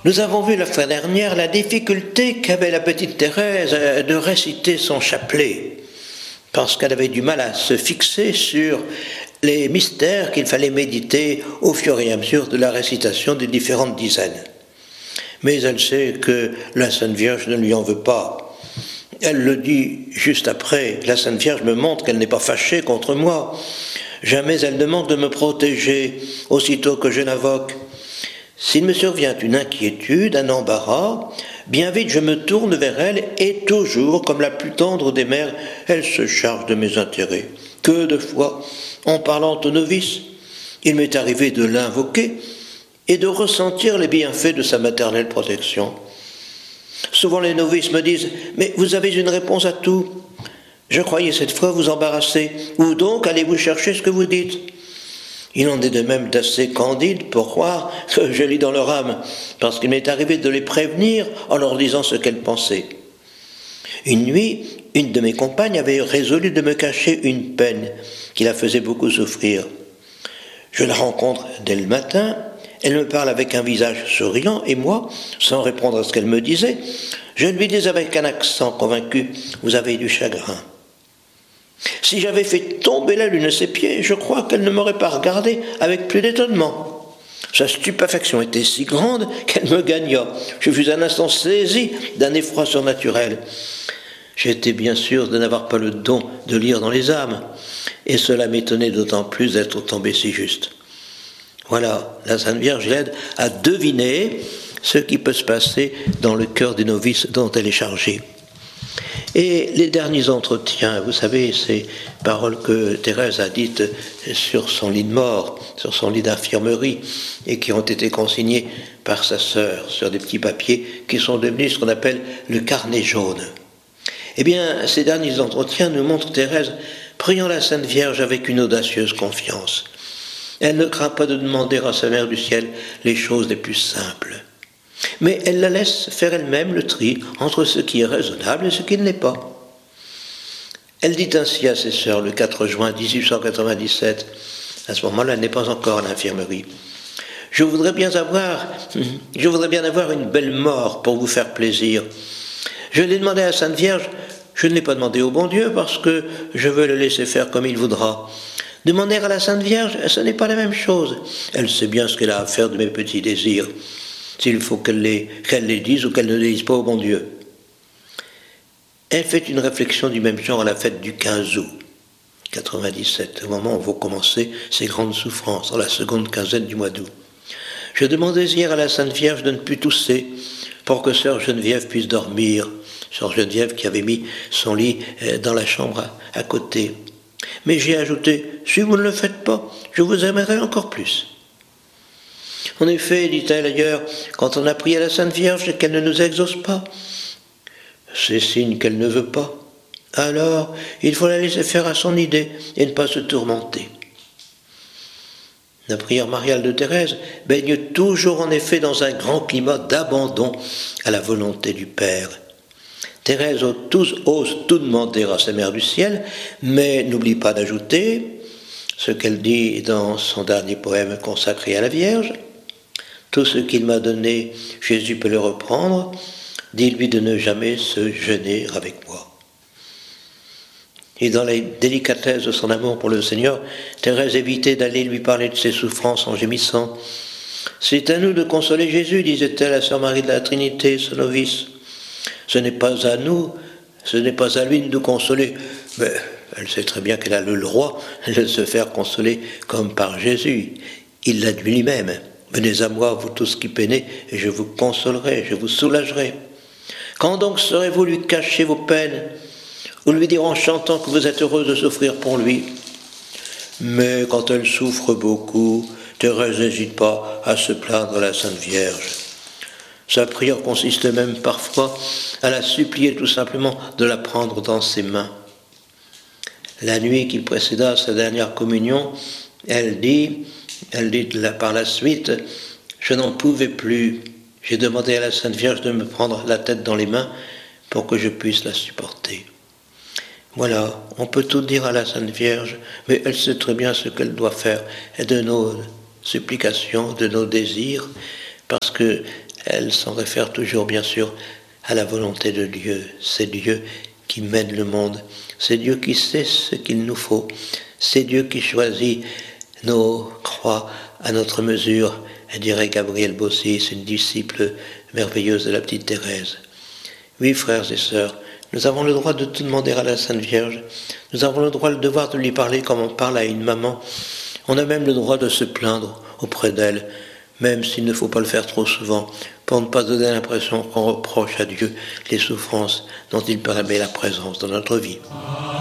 Nous avons vu la fois dernière la difficulté qu'avait la petite Thérèse de réciter son chapelet, parce qu'elle avait du mal à se fixer sur les mystères qu'il fallait méditer au fur et à mesure de la récitation des différentes dizaines. Mais elle sait que la Sainte Vierge ne lui en veut pas. Elle le dit juste après, la Sainte Vierge me montre qu'elle n'est pas fâchée contre moi. Jamais elle ne manque de me protéger aussitôt que je l'invoque. S'il me survient une inquiétude, un embarras, bien vite je me tourne vers elle et toujours, comme la plus tendre des mères, elle se charge de mes intérêts. Que de fois, en parlant aux novices, il m'est arrivé de l'invoquer et de ressentir les bienfaits de sa maternelle protection. Souvent les novices me disent « Mais vous avez une réponse à tout. Je croyais cette fois vous embarrasser. Où donc allez-vous chercher ce que vous dites ?» Il en est de même d'assez candides pour croire que je lis dans leur âme, parce qu'il m'est arrivé de les prévenir en leur disant ce qu'elles pensaient. Une nuit, une de mes compagnes avait résolu de me cacher une peine qui la faisait beaucoup souffrir. Je la rencontre dès le matin, elle me parle avec un visage souriant, et moi, sans répondre à ce qu'elle me disait, je lui dis avec un accent convaincu « Vous avez du chagrin ». Si j'avais fait tomber la lune à ses pieds, je crois qu'elle ne m'aurait pas regardé avec plus d'étonnement. Sa stupéfaction était si grande qu'elle me gagna. Je fus un instant saisi d'un effroi surnaturel. J'étais bien sûr de n'avoir pas le don de lire dans les âmes, et cela m'étonnait d'autant plus d'être tombé si juste. Voilà, la Sainte Vierge l'aide à deviner ce qui peut se passer dans le cœur des novices dont elle est chargée. Et les derniers entretiens, vous savez, ces paroles que Thérèse a dites sur son lit de mort, sur son lit d'infirmerie, et qui ont été consignées par sa sœur sur des petits papiers qui sont devenus ce qu'on appelle le carnet jaune. Eh bien, ces derniers entretiens nous montrent Thérèse priant la Sainte Vierge avec une audacieuse confiance. Elle ne craint pas de demander à sa Mère du Ciel les choses les plus simples. Mais elle la laisse faire elle-même le tri entre ce qui est raisonnable et ce qui ne l'est pas. Elle dit ainsi à ses sœurs le 4 juin 1897, à ce moment-là, elle n'est pas encore à l'infirmerie. Je voudrais bien avoir une belle mort pour vous faire plaisir. Je l'ai demandé à la Sainte Vierge, je ne l'ai pas demandé au bon Dieu parce que je veux le laisser faire comme il voudra. Demander à la Sainte Vierge, ce n'est pas la même chose. Elle sait bien ce qu'elle a à faire de mes petits désirs. S'il faut qu'elle les dise ou qu'elle ne les dise pas au bon Dieu. Elle fait une réflexion du même genre à la fête du 15 août 97, au moment où vont commencer ces grandes souffrances, dans la seconde quinzaine du mois d'août. Je demandais hier à la Sainte Vierge de ne plus tousser pour que sœur Geneviève puisse dormir. Sœur Geneviève qui avait mis son lit dans la chambre à côté. Mais j'ai ajouté, si vous ne le faites pas, je vous aimerai encore plus. En effet, dit-elle ailleurs, quand on a prié à la Sainte Vierge et qu'elle ne nous exauce pas, c'est signe qu'elle ne veut pas. Alors, il faut la laisser faire à son idée et ne pas se tourmenter. La prière mariale de Thérèse baigne toujours en effet dans un grand climat d'abandon à la volonté du Père. Thérèse ose tout demander à sa Mère du Ciel, mais n'oublie pas d'ajouter ce qu'elle dit dans son dernier poème consacré à la Vierge. Tout ce qu'il m'a donné, Jésus peut le reprendre. Dis-lui de ne jamais se gêner avec moi. Et dans la délicatesse de son amour pour le Seigneur, Thérèse évitait d'aller lui parler de ses souffrances en gémissant. C'est à nous de consoler Jésus, disait-elle à Sœur Marie de la Trinité, ce novice. Ce n'est pas à nous, ce n'est pas à lui de nous consoler. Mais elle sait très bien qu'elle a le droit de se faire consoler comme par Jésus. Il l'a dit lui-même. Venez à moi, vous tous qui peinez, et je vous consolerai, je vous soulagerai. Quand donc serez-vous lui cacher vos peines, ou lui dire en chantant que vous êtes heureuse de souffrir pour lui? Mais quand elle souffre beaucoup, Thérèse n'hésite pas à se plaindre à la Sainte Vierge. Sa prière consiste même parfois à la supplier tout simplement de la prendre dans ses mains. La nuit qui précéda sa dernière communion, elle dit par la suite, « Je n'en pouvais plus. J'ai demandé à la Sainte Vierge de me prendre la tête dans les mains pour que je puisse la supporter. » Voilà, on peut tout dire à la Sainte Vierge, mais elle sait très bien ce qu'elle doit faire de nos supplications, de nos désirs, parce que elle s'en réfère toujours, bien sûr, à la volonté de Dieu. C'est Dieu qui mène le monde. C'est Dieu qui sait ce qu'il nous faut. C'est Dieu qui choisit nos croix à notre mesure, dirait Gabrielle Bossis, une disciple merveilleuse de la petite Thérèse. Oui, frères et sœurs, nous avons le droit de tout demander à la Sainte Vierge. Nous avons le droit, le devoir de lui parler comme on parle à une maman. On a même le droit de se plaindre auprès d'elle, même s'il ne faut pas le faire trop souvent, pour ne pas donner l'impression qu'on reproche à Dieu les souffrances dont il permet la présence dans notre vie.